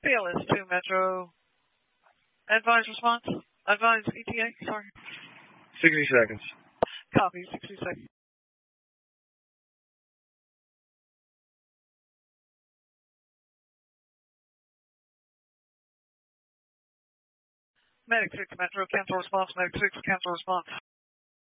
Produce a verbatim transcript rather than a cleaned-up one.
B L S two Metro. Advise response. Advise E T A, sorry. sixty seconds. Copy, sixty seconds. Medic six Metro, cancel response. Medic six, cancel response.